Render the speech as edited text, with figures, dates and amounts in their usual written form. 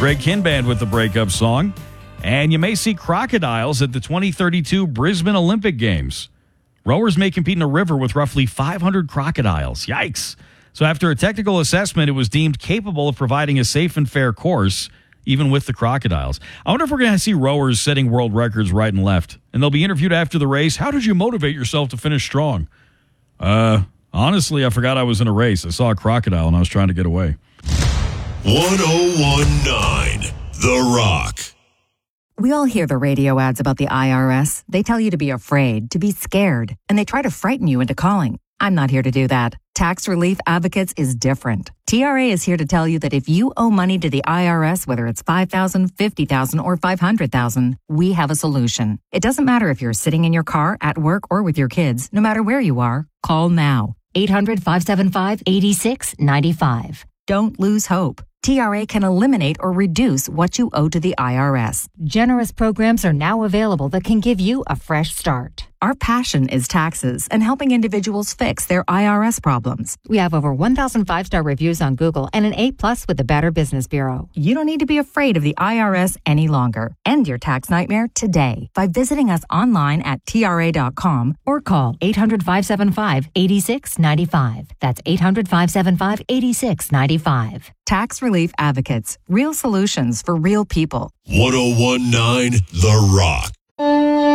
Greg Kinband with the breakup song. And you may see crocodiles at the 2032 Brisbane Olympic Games. Rowers may compete in a river with roughly 500 crocodiles. Yikes. So after a technical assessment, it was deemed capable of providing a safe and fair course, even with the crocodiles. I wonder if we're going to see rowers setting world records right and left. And they'll be interviewed after the race. How did you motivate yourself to finish strong? Honestly, I forgot I was in a race. I saw a crocodile and I was trying to get away. 1019 The Rock. We all hear the radio ads about the IRS. They tell you to be afraid, to be scared, and they try to frighten you into calling. I'm not here to do that. Tax Relief Advocates is different. TRA is here to tell you that if you owe money to the IRS, whether it's $5,000, $50,000, or $500,000, we have a solution. It doesn't matter if you're sitting in your car, at work, or with your kids. No matter where you are, call now. 800-575-8695. Don't lose hope. TRA can eliminate or reduce what you owe to the IRS. Generous programs are now available that can give you a fresh start. Our passion is taxes and helping individuals fix their IRS problems. We have over 1,000 5-star reviews on Google and an A+ with the Better Business Bureau. You don't need to be afraid of the IRS any longer. End your tax nightmare today by visiting us online at TRA.com or call 800-575-8695. That's 800-575-8695. Tax Relief Advocates. Real solutions for real people. 1019 The Rock.